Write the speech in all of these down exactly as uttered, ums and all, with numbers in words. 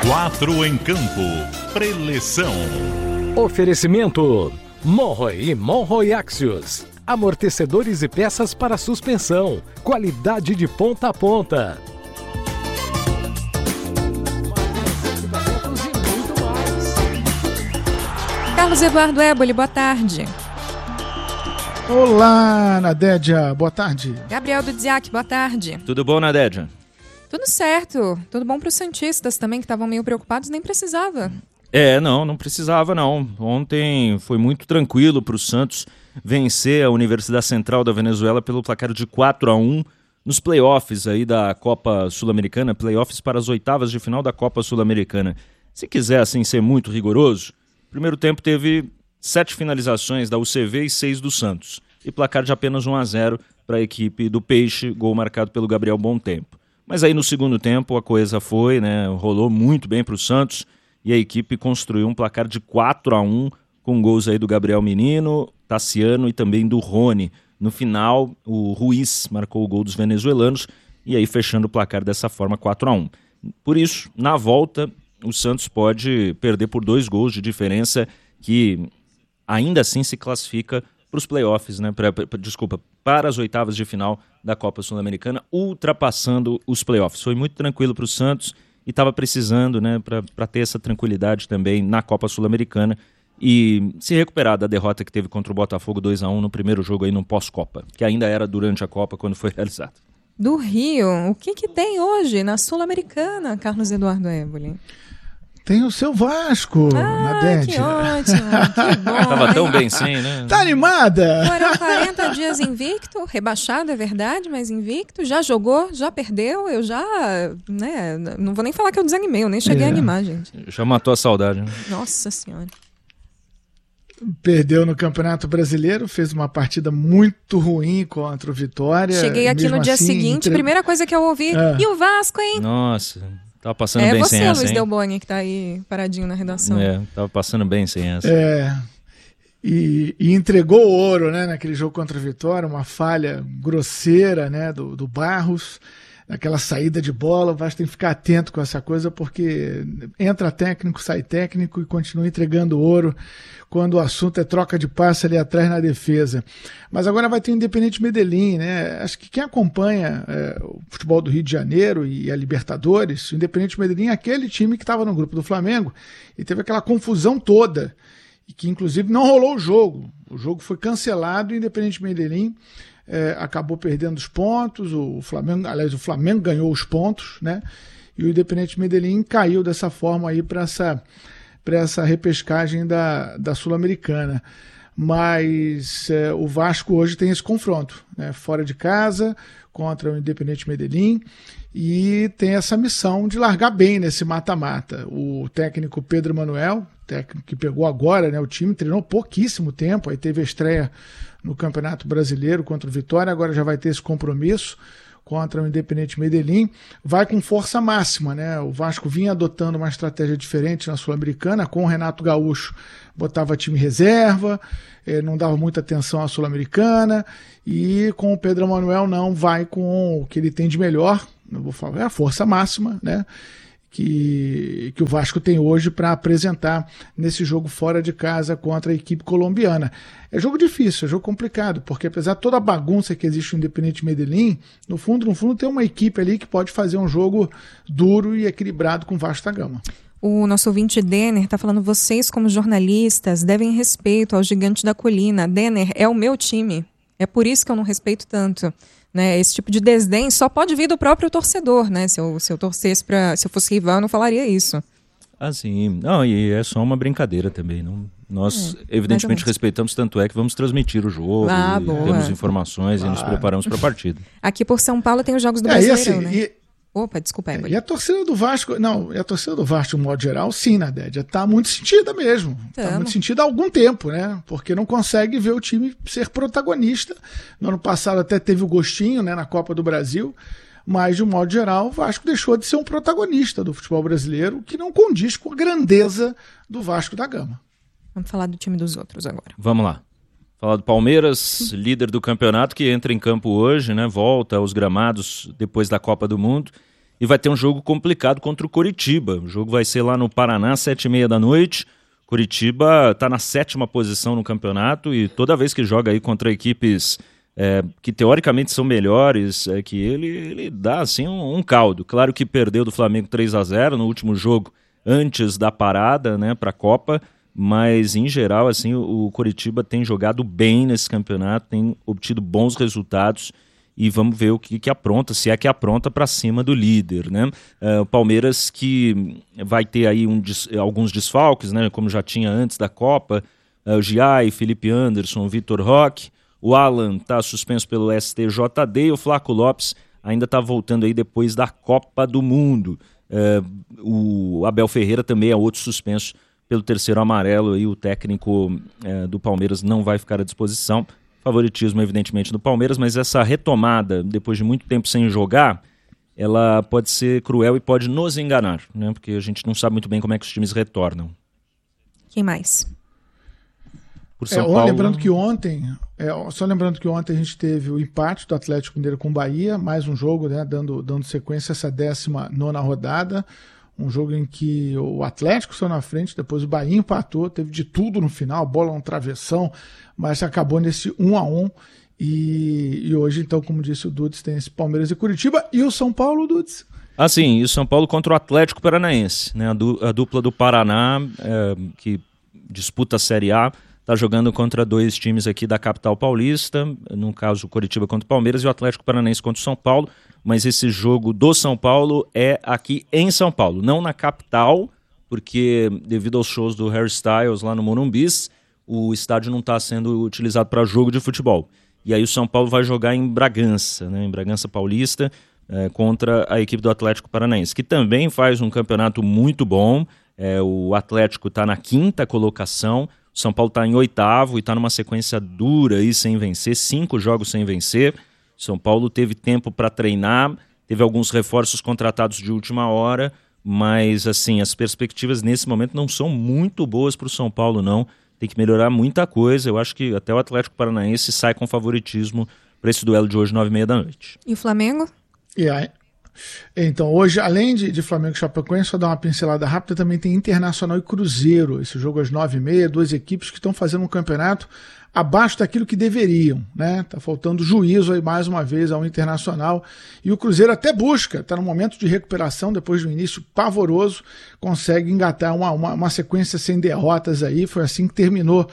Quatro em campo. Preleção. Oferecimento Monroe e Monroe Axios. Amortecedores e peças para suspensão. Qualidade de ponta a ponta. Carlos Eduardo Éboli, boa tarde. Olá, Nadédia, boa tarde. Gabriel Dudziak, boa tarde. Tudo bom, Nadédia? Tudo certo. Tudo bom para os santistas também, que estavam meio preocupados, nem precisava. É, não, não precisava não. Ontem foi muito tranquilo para o Santos vencer a Universidade Central da Venezuela pelo placar de quatro a um nos playoffs aí da Copa Sul-Americana, playoffs para as oitavas de final da Copa Sul-Americana. Se quiser assim ser muito rigoroso, o primeiro tempo teve sete finalizações da U C V e seis do Santos, e placar de apenas um a zero para a equipe do Peixe, gol marcado pelo Gabriel Bontempo. Mas aí no segundo tempo a coisa foi, né, rolou muito bem para o Santos e a equipe construiu um placar de quatro a um com gols aí do Gabriel Menino, Tassiano e também do Rony. No final, o Ruiz marcou o gol dos venezuelanos e aí fechando o placar dessa forma, quatro a um. Por isso, na volta, o Santos pode perder por dois gols de diferença, que ainda assim se classifica para os playoffs, né? Pra, pra, desculpa, para as oitavas de final da Copa Sul-Americana, ultrapassando os playoffs. Foi muito tranquilo para o Santos e estava precisando, né, para ter essa tranquilidade também na Copa Sul-Americana e se recuperar da derrota que teve contra o Botafogo dois a um no primeiro jogo aí no pós-Copa, que ainda era durante a Copa quando foi realizado. Do Rio, o que, que tem hoje na Sul-Americana, Carlos Eduardo Éboli? Tem o seu Vasco, ah, Nadédia. Que ótimo, que bom. Tava tão bem sim, né? Tá animada? Foram quarenta dias invicto, rebaixado, é verdade, mas invicto. Já jogou, já perdeu, eu já, né, não vou nem falar que eu desanimei, eu nem cheguei é. a animar, gente. Já matou a saudade, né? Nossa Senhora. Perdeu no Campeonato Brasileiro, fez uma partida muito ruim contra o Vitória. Cheguei aqui no dia assim, seguinte, entre... primeira coisa que eu ouvi, ah. e o Vasco, hein? Nossa... Tava passando é bem você, sem essa, Luiz hein? Delboni, que tá aí paradinho na redação. É, tava passando bem sem essa. É, e, e entregou o ouro, né, naquele jogo contra a Vitória, uma falha grosseira, né, do, do Barros, naquela saída de bola. O Vasco tem que ficar atento com essa coisa, porque entra técnico, sai técnico e continua entregando ouro quando o assunto é troca de passe ali atrás na defesa. Mas agora vai ter o Independente Medellín, né? Acho que quem acompanha é, o futebol do Rio de Janeiro e a Libertadores, o Independente Medellín é aquele time que estava no grupo do Flamengo e teve aquela confusão toda, e que inclusive não rolou o jogo. O jogo foi cancelado e o Independente Medellín é, acabou perdendo os pontos, o Flamengo, aliás, o Flamengo ganhou os pontos, né? E o Independente Medellín caiu dessa forma aí para essa... para essa repescagem da, da Sul-Americana. Mas é, o Vasco hoje tem esse confronto, né, fora de casa, contra o Independente Medellín, e tem essa missão de largar bem nesse mata-mata. O técnico Pedro Manuel, técnico que pegou agora, né, o time, treinou pouquíssimo tempo, aí teve a estreia no Campeonato Brasileiro contra o Vitória, agora já vai ter esse compromisso contra o Independente Medellín, vai com força máxima, né? O Vasco vinha adotando uma estratégia diferente na Sul-Americana, com o Renato Gaúcho, botava time reserva, eh, não dava muita atenção à Sul-Americana, e com o Pedro Manuel não, vai com o que ele tem de melhor, não vou falar, é a força máxima, né? Que, que o Vasco tem hoje para apresentar nesse jogo fora de casa contra a equipe colombiana. É jogo difícil, é jogo complicado, porque apesar de toda a bagunça que existe no Independente Medellín, no fundo, no fundo tem uma equipe ali que pode fazer um jogo duro e equilibrado com o Vasco da Gama. O nosso ouvinte Denner está falando, vocês como jornalistas devem respeito ao Gigante da Colina. Denner, é o meu time, é por isso que eu não respeito tanto. Né, esse tipo de desdém só pode vir do próprio torcedor, né? Se eu, se eu torcesse para, se eu fosse rival, eu não falaria isso. Ah, sim. Não, e é só uma brincadeira também. Não, nós, é, evidentemente, respeitamos, tanto é que vamos transmitir o jogo, ah, temos informações claro. E nos preparamos para a partida. Aqui por São Paulo tem os Jogos do é, Brasileirão, e assim, né? E... Opa, desculpa. É, e a torcida do Vasco, não, e a torcida do Vasco, de um modo geral, sim, Nadédia, tá muito sentida mesmo. Tá muito sentida há algum tempo, né? Porque não consegue ver o time ser protagonista. No ano passado até teve o gostinho, né, na Copa do Brasil, mas de um modo geral, o Vasco deixou de ser um protagonista do futebol brasileiro, que não condiz com a grandeza do Vasco da Gama. Vamos falar do time dos outros agora. Vamos lá. Falar do Palmeiras, líder do campeonato, que entra em campo hoje, né? Volta aos gramados depois da Copa do Mundo e vai ter um jogo complicado contra o Coritiba. O jogo vai ser lá no Paraná, sete e meia da noite. Coritiba está na sétima posição no campeonato e toda vez que joga aí contra equipes é, que teoricamente são melhores é, que ele, ele dá assim um, um caldo. Claro que perdeu do Flamengo três a zero no último jogo antes da parada, né, para a Copa, mas em geral assim, o, o Coritiba tem jogado bem nesse campeonato, tem obtido bons resultados. E vamos ver o que, que apronta, se é que apronta para cima do líder, né? Uh, o Palmeiras que vai ter aí um, alguns desfalques, né? Como já tinha antes da Copa, uh, o Giai, Felipe Anderson, o Vitor Roque, o Alan está suspenso pelo S T J D e o Flaco Lopes ainda está voltando aí depois da Copa do Mundo. Uh, o Abel Ferreira também é outro suspenso pelo terceiro amarelo, e o técnico uh, do Palmeiras não vai ficar à disposição. Favoritismo, evidentemente, do Palmeiras, mas essa retomada, depois de muito tempo sem jogar, ela pode ser cruel e pode nos enganar, né? Porque a gente não sabe muito bem como é que os times retornam. Quem mais? Por São é, Paulo... Lembrando que ontem, é, só lembrando que ontem a gente teve o empate do Atlético Mineiro com o Bahia, mais um jogo, né, dando, dando sequência a essa décima nona rodada. Um jogo em que o Atlético saiu na frente, depois o Bahia empatou, teve de tudo no final, bola no travessão, mas acabou nesse um a um. E, e hoje, então, como disse o Dudes, tem esse Palmeiras e Curitiba. E o São Paulo, Dudes? Ah, sim, e o São Paulo contra o Atlético Paranaense, né? A, du a dupla do Paraná, é, que disputa a Série A, está jogando contra dois times aqui da capital paulista, no caso o Coritiba contra o Palmeiras e o Atlético Paranaense contra o São Paulo, mas esse jogo do São Paulo é aqui em São Paulo, não na capital, porque devido aos shows do Harry Styles lá no Morumbis, o estádio não está sendo utilizado para jogo de futebol. E aí o São Paulo vai jogar em Bragança, né, em Bragança Paulista, é, contra a equipe do Atlético Paranaense, que também faz um campeonato muito bom. É, o Atlético está na quinta colocação, o São Paulo está em oitavo e está numa sequência dura aí sem vencer, cinco jogos sem vencer. O São Paulo teve tempo para treinar, teve alguns reforços contratados de última hora, mas assim, as perspectivas nesse momento não são muito boas para o São Paulo, não. Tem que melhorar muita coisa. Eu acho que até o Atlético Paranaense sai com favoritismo para esse duelo de hoje, nove e meia da noite. E o Flamengo? E aí? Então, hoje, além de, de Flamengo e Chapecoense, só dar uma pincelada rápida, também tem Internacional e Cruzeiro. Esse jogo às nove e meia, duas equipes que estão fazendo um campeonato abaixo daquilo que deveriam, né? Tá faltando juízo aí mais uma vez ao Internacional, e o Cruzeiro até busca, tá no momento de recuperação depois de um início pavoroso, consegue engatar uma, uma, uma sequência sem derrotas aí, foi assim que terminou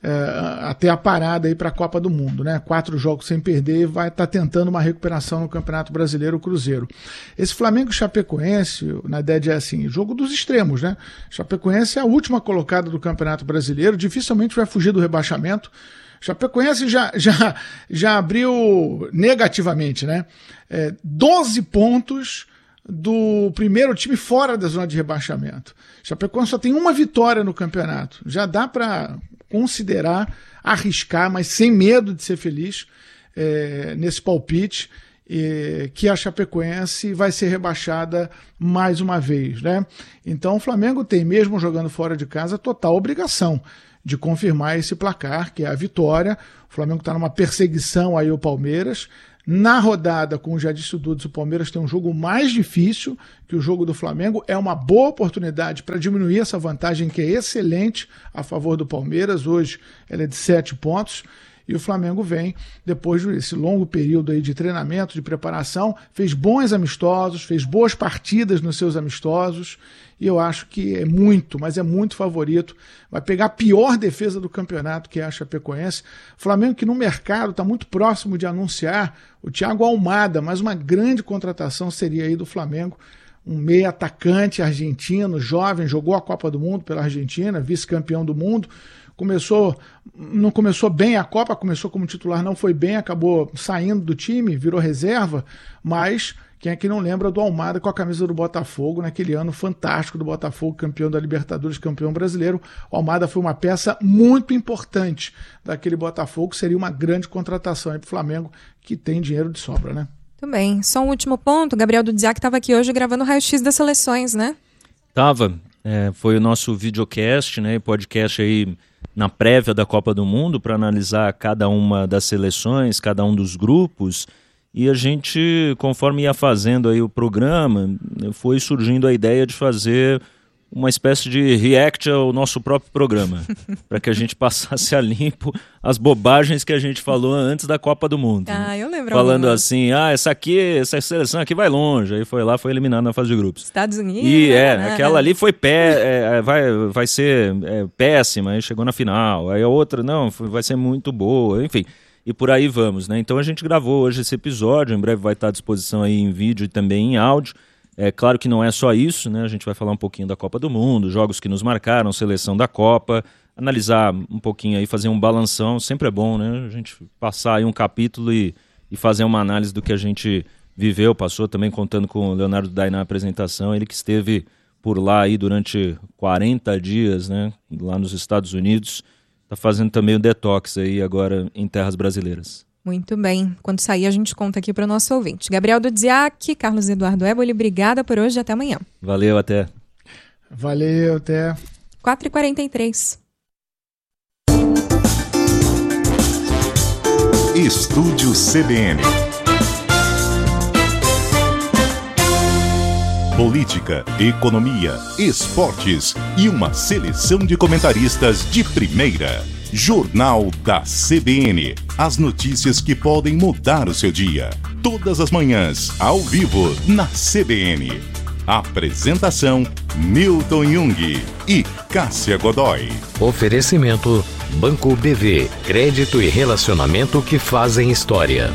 é, até a parada aí para a Copa do Mundo, né? Quatro jogos sem perder e vai estar tá tentando uma recuperação no Campeonato Brasileiro, o Cruzeiro. Esse Flamengo e Chapecoense, na ideia é assim, jogo dos extremos, né? Chapecoense é a última colocada do Campeonato Brasileiro, dificilmente vai fugir do rebaixamento. Chapecoense já, já, já abriu negativamente, né? É, doze pontos do primeiro time fora da zona de rebaixamento. Chapecoense só tem uma vitória no campeonato. Já dá para considerar, arriscar, mas sem medo de ser feliz é, nesse palpite, é, que a Chapecoense vai ser rebaixada mais uma vez, né? Então o Flamengo tem, mesmo jogando fora de casa, total obrigação de confirmar esse placar, que é a vitória. O Flamengo está numa perseguição aí ao Palmeiras. Na rodada, como já disse o Dudes, o Palmeiras tem um jogo mais difícil que o jogo do Flamengo. É uma boa oportunidade para diminuir essa vantagem, que é excelente a favor do Palmeiras. Hoje ela é de sete pontos. E o Flamengo vem, depois desse longo período aí de treinamento, de preparação, fez bons amistosos, fez boas partidas nos seus amistosos, e eu acho que é muito, mas é muito favorito. Vai pegar a pior defesa do campeonato, que é a Chapecoense. O Flamengo, que no mercado está muito próximo de anunciar o Thiago Almada, mas uma grande contratação seria aí do Flamengo. Um meia atacante argentino, jovem, jogou a Copa do Mundo pela Argentina, vice-campeão do mundo. Começou, não começou bem a Copa, começou como titular, não foi bem, acabou saindo do time, virou reserva, mas quem é que não lembra do Almada com a camisa do Botafogo, naquele ano fantástico do Botafogo, campeão da Libertadores, campeão brasileiro. O Almada foi uma peça muito importante daquele Botafogo, seria uma grande contratação aí para o Flamengo, que tem dinheiro de sobra, né? Muito bem, só um último ponto, Gabriel Dudziak estava aqui hoje gravando o raio-x das seleções, né? Tava, é, foi o nosso videocast, né, podcast aí na prévia da Copa do Mundo para analisar cada uma das seleções, cada um dos grupos, E a gente, conforme ia fazendo aí o programa, foi surgindo a ideia de fazer uma espécie de react ao nosso próprio programa, para que a gente passasse a limpo as bobagens que a gente falou antes da Copa do Mundo. Ah, né? eu lembro. Falando alguma. assim, ah, essa aqui, essa seleção aqui vai longe. Aí foi lá, foi eliminado na fase de grupos. Estados Unidos. E é, né? aquela ali foi pé, é, vai, vai ser é, péssima, aí chegou na final. Aí a outra, não, vai ser muito boa, enfim. E por aí vamos, né? Então a gente gravou hoje esse episódio, em breve vai estar à disposição aí em vídeo e também em áudio. É claro que não é só isso, né? A gente vai falar um pouquinho da Copa do Mundo, jogos que nos marcaram, seleção da Copa, analisar um pouquinho aí, fazer um balanção, sempre é bom, né? A gente passar aí um capítulo e, e fazer uma análise do que a gente viveu, passou também contando com o Leonardo Dai na apresentação, ele que esteve por lá aí durante quarenta dias, né? Lá nos Estados Unidos, tá fazendo também o detox aí agora em terras brasileiras. Muito bem. Quando sair, a gente conta aqui para o nosso ouvinte. Gabriel Dudziak, Carlos Eduardo Éboli, obrigada por hoje e até amanhã. Valeu, até. Valeu, até. quatro e quarenta e três. Estúdio C B N. Política, economia, esportes e uma seleção de comentaristas de primeira. Jornal da C B N. As notícias que podem mudar o seu dia. Todas as manhãs, ao vivo, na C B N. Apresentação: Milton Jung e Cássia Godoy. Oferecimento: Banco B V. Crédito e relacionamento que fazem história.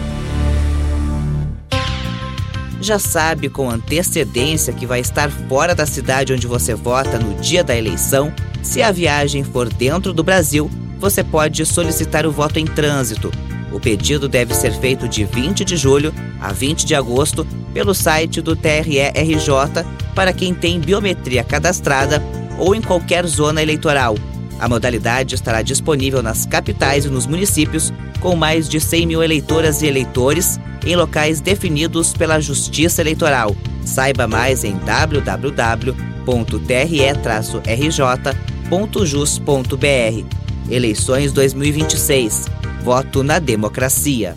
Já sabe com antecedência que vai estar fora da cidade onde você vota no dia da eleição? Se a viagem for dentro do Brasil, você pode solicitar o voto em trânsito. O pedido deve ser feito de vinte de julho a vinte de agosto pelo site do T R E R J para quem tem biometria cadastrada ou em qualquer zona eleitoral. A modalidade estará disponível nas capitais e nos municípios com mais de cem mil eleitoras e eleitores em locais definidos pela Justiça Eleitoral. Saiba mais em w w w ponto t r e r j ponto jus ponto b r. Eleições dois mil e vinte e seis. Voto na democracia.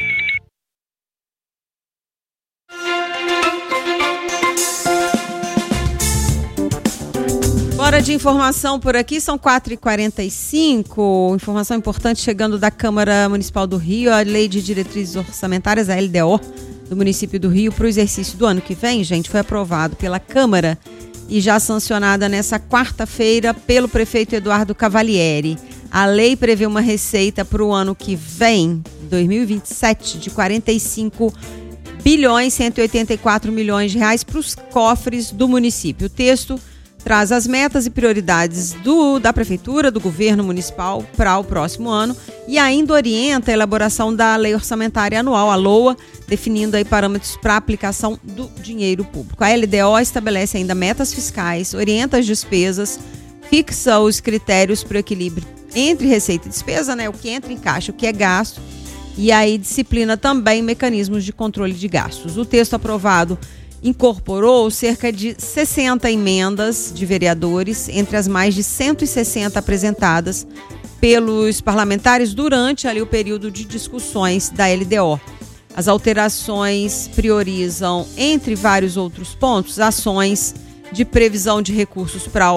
Hora de informação por aqui, são quatro e quarenta e cinco. Informação importante chegando da Câmara Municipal do Rio, a Lei de Diretrizes Orçamentárias, a L D O, do município do Rio para o exercício do ano que vem, gente, foi aprovado pela Câmara e já sancionada nessa quarta-feira pelo prefeito Eduardo Cavalieri. A lei prevê uma receita para o ano que vem, dois mil e vinte e sete, de quarenta e cinco bilhões cento e oitenta e quatro milhões de reais para os cofres do município. O texto traz as metas e prioridades do, da Prefeitura, do Governo Municipal para o próximo ano e ainda orienta a elaboração da Lei Orçamentária Anual, a LOA, definindo aí parâmetros para a aplicação do dinheiro público. A L D O estabelece ainda metas fiscais, orienta as despesas, fixa os critérios para o equilíbrio entre receita e despesa, né, o que entra em caixa, o que é gasto, e aí disciplina também mecanismos de controle de gastos. O texto aprovado incorporou cerca de sessenta emendas de vereadores, entre as mais de cento e sessenta apresentadas pelos parlamentares durante ali o período de discussões da L D O. As alterações priorizam, entre vários outros pontos, ações de previsão de recursos para